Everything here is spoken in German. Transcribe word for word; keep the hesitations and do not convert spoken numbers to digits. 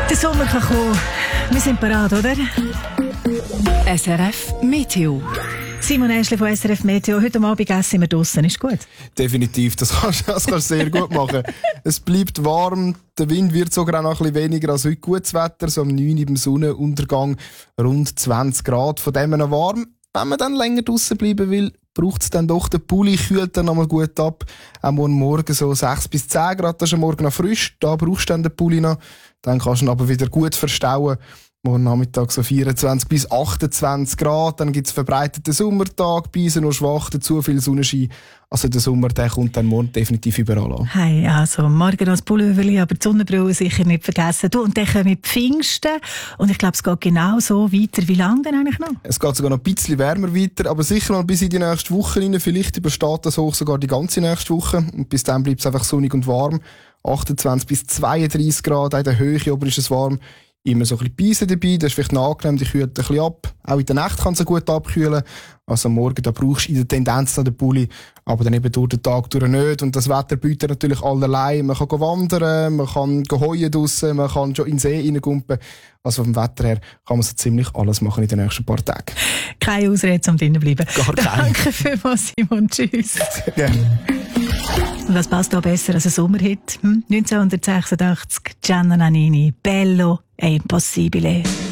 Der Sommer kann kommen. Wir sind bereit, oder? S R F Meteo. Simon Äschli von S R F Meteo. Heute Abend essen wir draussen. Ist gut? Definitiv. Das kannst, das kannst du sehr gut machen. Es bleibt warm. Der Wind wird sogar auch noch ein bisschen weniger als heute. Gutes Wetter. So am neun Uhr beim Sonnenuntergang rund zwanzig Grad. Von dem noch warm. Wenn man dann länger draussen bleiben will, braucht es dann doch. Der Pulli kühlt dann nochmal gut ab. Auch morgen Morgen so sechs bis zehn Grad. Das ist am Morgen noch frisch. Da brauchst du dann den Pulli noch. Dann kannst du ihn aber wieder gut verstauen. Morgen Nachmittag so vierundzwanzig bis achtundzwanzig Grad. Dann gibt es verbreiteten Sommertag. Bei nur schwach, zu viel Sonnenschein. Also der Sommer, der kommt dann morgen definitiv überall an. Hey, also morgen noch das Pullover, aber die Sonnenbrille sicher nicht vergessen. Du, und dann kommen die Pfingsten. Und ich glaube, es geht genau so weiter. Wie lange denn eigentlich noch? Es geht sogar noch ein bisschen wärmer weiter, aber sicher noch bis in die nächste Woche rein. Vielleicht übersteht das hoch sogar die ganze nächste Woche. Und bis dann bleibt es einfach sonnig und warm. achtundzwanzig bis zweiunddreißig Grad. Auch in der Höhe aber ist es warm. Immer so ein bisschen Beise dabei, das ist vielleicht noch angenehm, die kühlt ein bisschen ab. Auch in der Nacht kann es gut abkühlen. Also am Morgen, da brauchst du in der Tendenz noch den Pulli, aber dann eben durch den Tag durch nicht. Und das Wetter bietet natürlich allerlei. Man kann wandern, man kann heuen draussen, man kann schon in den See reingumpen. Also vom Wetter her kann man so ziemlich alles machen in den nächsten paar Tagen. Keine Ausrede, um drinnen zu bleiben. Gar keine. Danke vielmals, Simon. Tschüss. Sehr gerne. Was passt da besser als ein Sommerhit? Hm? neunzehnhundertsechsundachtzig, Gianna Nannini, Bello e Impossibile.